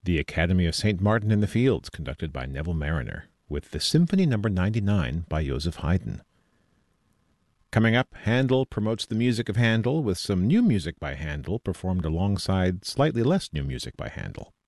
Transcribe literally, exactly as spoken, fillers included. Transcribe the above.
The Academy of Saint Martin in the Fields, conducted by Neville Marriner, with the Symphony Number ninety-nine by Joseph Haydn. Coming up, Handel promotes the music of Handel with some new music by Handel performed alongside slightly less new music by Handel.